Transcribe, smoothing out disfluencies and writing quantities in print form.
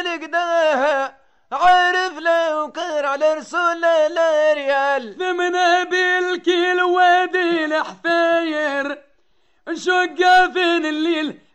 نقداها عارف لو كر على رسول الريال ثمنه بالكيل وادي الحفاير شقة في الليل